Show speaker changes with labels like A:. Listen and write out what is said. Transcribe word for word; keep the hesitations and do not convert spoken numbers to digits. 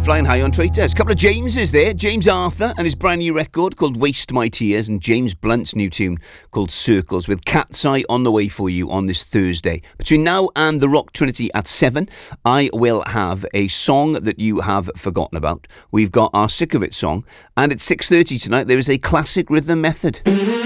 A: Flying high on traitors. A couple of Jameses there. James Arthur and his brand new record called Waste My Tears, and James Blunt's new tune called Circles, with Cat's Eye on the way for you on this Thursday. Between now and the Rock Trinity at seven, I will have a song that you have forgotten about. We've got our Sick of It song, and at six thirty tonight there is a classic rhythm method.